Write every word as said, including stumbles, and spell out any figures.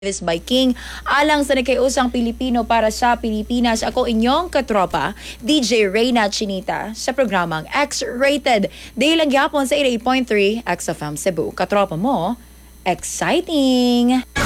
This by King, alang sa nakiusang Pilipino para sa Pilipinas. Ako inyong katropa, D J Reyna Chinita, sa programang X-Rated. Dahil lang yapon sa eighty-eight point three X F M Cebu. Katropa mo, exciting!